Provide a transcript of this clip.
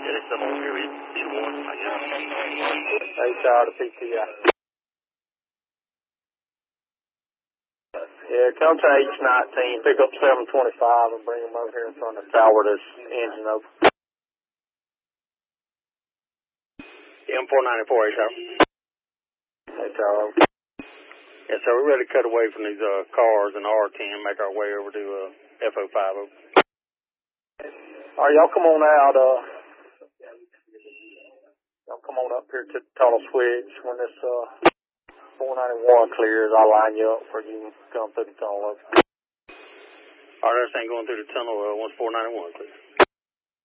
HR to PTI. Yeah, come to H19, pick up 725 and bring them over here in front of the tower. This engine open. M494 HR. HR over. Yes, sir. We're ready to cut away from these cars and R10, make our way over to FO5. All right, y'all come on out. Y'all come on up here to the tunnel switch. When this 491 clears, I'll line you up where you can come through the tunnel. All right, everything going through the tunnel once 491 clears.